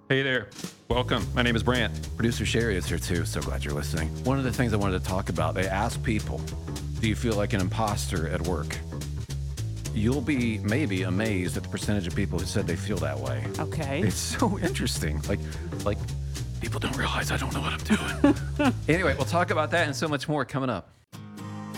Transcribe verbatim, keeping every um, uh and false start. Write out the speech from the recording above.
Hey there. Welcome. My name is Brant. Producer Sherry is here too. So glad you're listening. One of the things I wanted to talk about, they ask people, do you feel like an imposter at work? You'll be maybe amazed at the percentage of people who said they feel that way. Okay. It's so interesting. Like, like people don't realize I don't know what I'm doing. Anyway, we'll talk about that and so much more coming up.